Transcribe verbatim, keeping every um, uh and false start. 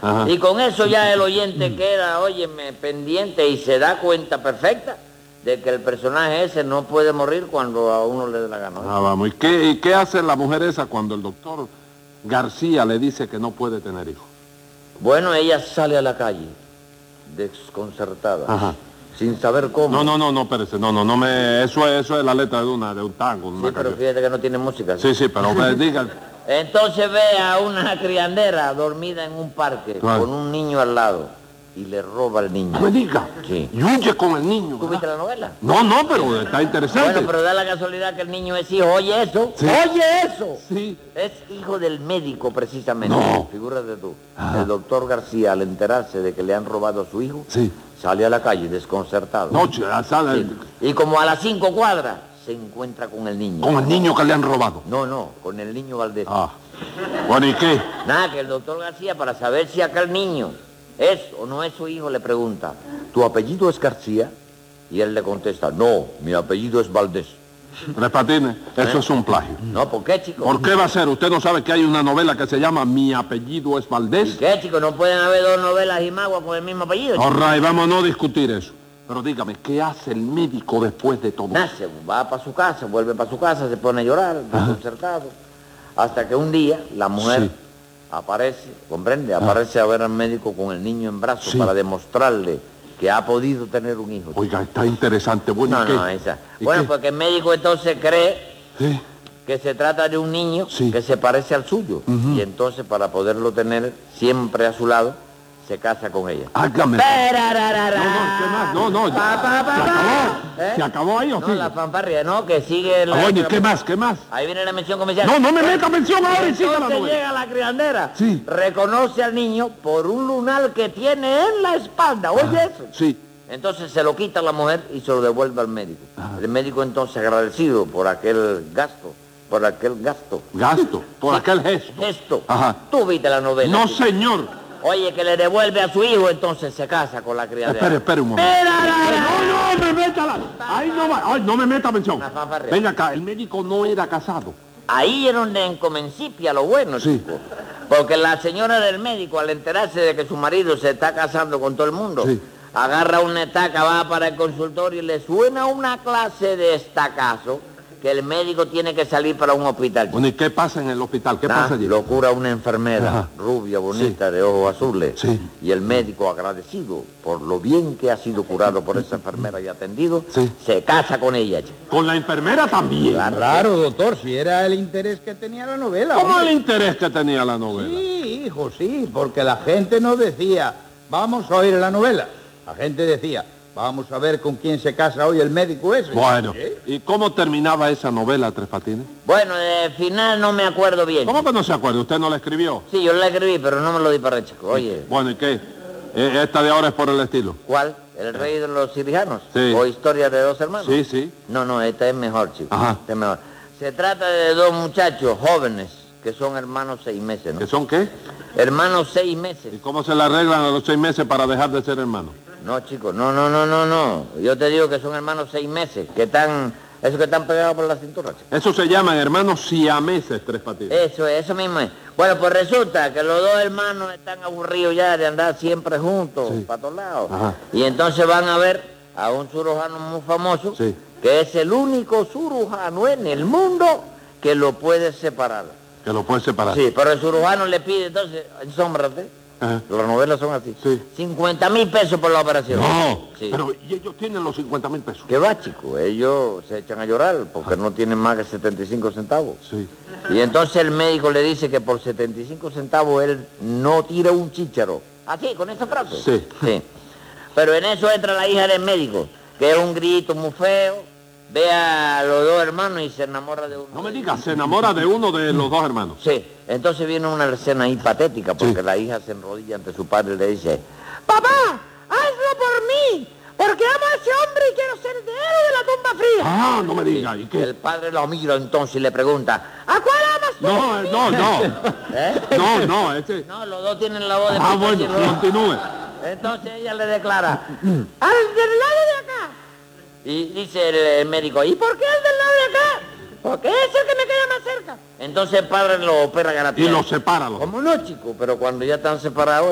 Ajá. Y con eso ya el oyente queda, óyeme, pendiente y se da cuenta perfecta de que el personaje ese no puede morir cuando a uno le dé la gana. Ah, vamos. ¿Y qué, ¿Y qué hace la mujer esa cuando el doctor García le dice que no puede tener hijos? Bueno, ella sale a la calle, desconcertada, Ajá. sin saber cómo. No, no, no, no, espérese, no, no, no me... Eso es, eso es la letra de una, de un tango, de una Sí, pero canción. fíjate que no tiene música. Sí, sí, pero me diga... Entonces ve a una criandera dormida en un parque, Claro, con un niño al lado, y le roba al niño. no me diga. Sí. Y huye con el niño. ¿Tú viste la novela? No, no, pero está interesante. Bueno, pero da la casualidad que el niño es hijo. Oye eso, Sí. oye eso. Sí. Es hijo del médico, precisamente. No. Figúrate tú. Ajá. El doctor García, al enterarse de que le han robado a su hijo, Sí. sale a la calle desconcertado. No, ch- sale Sí. Y como a las cinco cuadras, se encuentra con el niño. con el niño que le han robado. No, no, con el niño Valdés. Ah. Bueno, ¿y qué? Nada, que el doctor García, para saber si aquel niño es o no es su hijo, le pregunta, ¿tu apellido es García? Y él le contesta, no, mi apellido es Valdés. Tres Patines, eso ¿Eh? es un plagio. No, ¿por qué, chico? ¿Por qué va a ser? Usted no sabe que hay una novela que se llama Mi apellido es ¿Y Valdés. qué, chico? ¿No pueden haber dos novelas y magua con el mismo apellido? chico? All right, vamos a no discutir eso. Pero dígame, ¿qué hace el médico después de todo? Nace, va para su casa, vuelve para su casa, se pone a llorar, desconcertado, hasta que un día la mujer Sí. aparece, comprende, aparece a ver al médico con el niño en brazos Sí. para demostrarle que ha podido tener un hijo. Oiga, está interesante. Bueno, No, ¿y qué? no, esa. ¿Y Bueno, qué? porque el médico entonces cree Sí. que se trata de un niño Sí. que se parece al suyo. Y entonces, para poderlo tener siempre a su lado, se casa con ella. Hágame. Perararara. No, no, ¿qué más? No, no, ya. Pa, pa, pa, ¿Se pa. acabó? ¿Eh? ¿Se acabó ahí o No, sigue? la fanfarria, no, que sigue la... Ah, bueno, ¿y qué más? ¿Qué más? Ahí viene la mención comercial. No, no me meta mención ahora y siga la Entonces novela. llega la criandera. Sí. Reconoce al niño por un lunar que tiene en la espalda. Oye eso. Sí. Entonces se lo quita la mujer y se lo devuelve al médico. El médico entonces agradecido por aquel gasto, por aquel gasto. Gasto, por aquel gesto. Gesto. Ajá. Tú viste la novela. No, chico. señor. Oye, que le devuelve a su hijo, entonces se casa con la criadera. Espere, espere un momento. Perarara. No, no, me meta la... Ay, no, va- ay, no me meta mención. Una fanfarria. Venga acá, el médico no era casado. Ahí es donde encomencipia lo bueno, Sí. chico. Porque la señora del médico, al enterarse de que su marido se está casando con todo el mundo, Sí. agarra una estaca, va para el consultorio y le suena una clase de estacazo que el médico tiene que salir para un hospital. Bueno, ¿y qué pasa en el hospital? ¿Qué Ah, pasa allí? Lo cura una enfermera, Ajá. rubia, bonita, de ojos azules. Sí. Y el médico, agradecido por lo bien que ha sido curado por esa enfermera y atendido, Sí. se casa con ella, chico. Con la enfermera también. Claro, doctor, si era el interés que tenía la novela. ¿Cómo hombre. el interés que tenía la novela? Sí, hijo, sí, porque la gente no decía, vamos a oír la novela. La gente decía, vamos a ver con quién se casa hoy el médico ese. Bueno, ¿Eh? ¿y cómo terminaba esa novela, Tres Patines? Bueno, de final no me acuerdo bien. ¿Cómo que no se acuerda? ¿Usted no la escribió? Sí, yo la escribí, pero no me lo di para chico. Oye, Bueno, ¿y qué? Eh, Esta de ahora es por el estilo. ¿cuál? ¿El rey de los cirujanos? Sí. ¿O historia de dos hermanos? Sí, sí. No, no, esta es mejor, chico. Ajá. Esta es mejor. Se trata de dos muchachos jóvenes que son hermanos seis meses, ¿no? ¿Que son qué? Hermanos seis ¿Y meses. cómo se le arreglan a los seis meses para dejar de ser hermanos? No, chicos, no, no, no, no, no. Yo te digo que son hermanos seis meses, que están, esos que están pegados por la cintura, chico. Eso se llaman hermanos siameses, Tres Patines. Eso es, eso mismo es. Bueno, pues resulta que los dos hermanos están aburridos ya de andar siempre juntos, Sí. para todos lados. Ajá. Y entonces van a ver a un cirujano muy famoso, Sí. que es el único cirujano en el mundo que lo puede separar. Que lo puedes separar. Sí, pero el cirujano le pide entonces, ensómbrate. Ajá. Las novelas son así. Sí. cincuenta mil pesos por la operación. No, Sí. pero ¿y ellos tienen los cincuenta mil pesos? ¿Qué va, chico? Ellos se echan a llorar porque no tienen más que setenta y cinco centavos. Sí. Y entonces el médico le dice que por setenta y cinco centavos él no tira un chícharo. Así, con esa frase. Sí. Sí. Pero en eso entra la hija del médico, que es un grito muy feo, ve a los dos hermanos y se enamora de uno. No me de ellos. digas, se enamora de uno de los dos hermanos. Sí, entonces viene una escena ahí patética porque Sí. la hija se enrodilla ante su padre y le dice, papá, hazlo por mí, porque amo a ese hombre y quiero ser de él o de la tumba fría. Ah, no me digas. ¿Y qué? El padre lo mira entonces y le pregunta, ¿a cuál amas tú? No, eh, no, no. ¿Eh? No, no, ese... No, los dos tienen la voz de Ah, Peter bueno, Chirrón. continúe. Entonces ella le declara, al del lado de acá. Y dice el, el médico, ¿y por qué el del lado de acá? Porque es el que me queda más cerca. Entonces el padre lo opera Y gratuito. los separa. los- ¿Cómo no, chico? Pero cuando ya están separados,